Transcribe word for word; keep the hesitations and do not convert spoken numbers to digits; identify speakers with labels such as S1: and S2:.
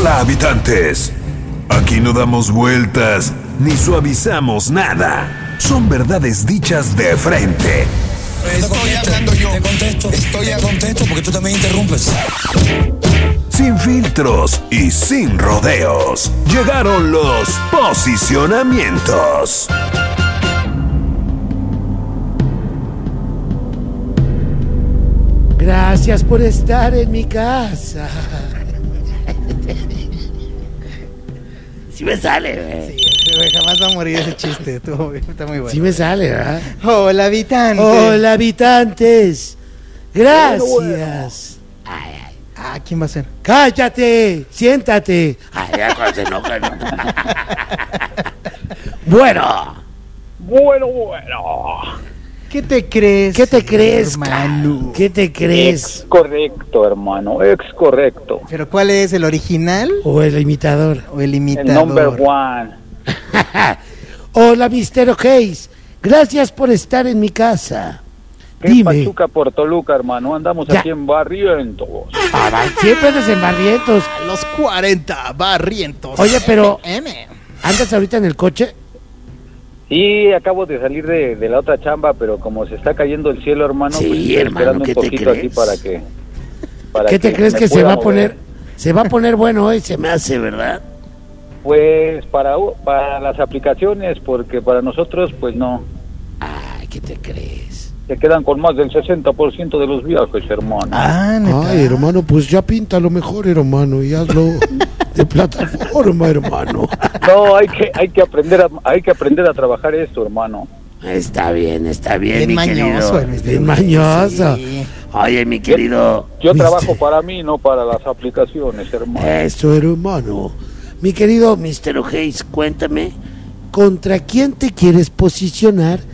S1: Hola, habitantes. Aquí no damos vueltas ni suavizamos nada. Son verdades dichas de frente.
S2: Estoy hablando yo. Te contesto. Estoy a contesto porque tú también interrumpes.
S1: Sin filtros y sin rodeos. Llegaron los posicionamientos.
S3: Gracias por estar en mi casa. Sí me sale, güey.
S4: Sí, güey, jamás va a morir ese chiste. Estuvo, está muy bueno.
S3: Sí me sale, ¿verdad?
S4: Hola, habitante.
S3: Hola, habitantes. Gracias.
S4: Ay, ay. Ah, ¿quién va a ser?
S3: Cállate, siéntate. Ay, ya cuando se enoja, ¿no? Bueno.
S5: Bueno, bueno.
S4: ¿Qué te crees?
S3: ¿Qué te crees,
S4: hermano?
S3: ¿Qué te crees?
S5: Ex correcto, hermano, ex correcto.
S4: ¿Pero cuál es, el original
S3: O el imitador.
S4: o el imitador?
S5: El number one.
S3: Hola, mister O'Hays. Gracias por estar en mi casa.
S5: ¿Qué
S3: Dime.
S5: Pachuca por Toluca, hermano? Andamos
S3: Ya.
S5: aquí en Barrientos.
S3: Ah, va, siempre andas en Barrientos.
S4: A los cuarenta, barrientos.
S3: Oye, pero-
S4: M, M.
S3: ¿Andas ahorita en el coche?
S5: Sí, acabo de salir de, de la otra chamba, pero como se está cayendo el cielo, hermano,
S3: Sí,
S5: pues estoy
S3: hermano,
S5: esperando
S3: ¿qué
S5: un
S3: te
S5: poquito aquí
S3: crees?
S5: para que... para
S3: ¿Qué te crees
S5: me
S3: que se
S5: pueda
S3: va a
S5: mover.
S3: poner? Se va a poner bueno hoy, se me hace, ¿verdad?
S5: Pues para, para las aplicaciones, porque para nosotros, pues no.
S3: Ay, ¿qué te crees?
S5: Se quedan con más del sesenta por ciento de los viajes, hermano.
S4: Ah, neta.
S3: Ay, hermano, pues ya pinta lo mejor, hermano, y hazlo de plataforma, hermano.
S5: No, hay que hay que aprender a, hay que aprender a trabajar esto, hermano.
S3: Está bien, está bien,
S4: Bien
S3: mi
S4: mañoso,
S3: querido.
S4: el mister
S3: Bien
S4: O'Hays,
S3: mañoso.
S4: sí.
S3: Oye, mi querido.
S5: Yo
S3: mister
S5: trabajo para mí, no para las aplicaciones, hermano.
S3: Eso, hermano. Mi querido mister O'Hays, cuéntame, ¿contra quién te quieres posicionar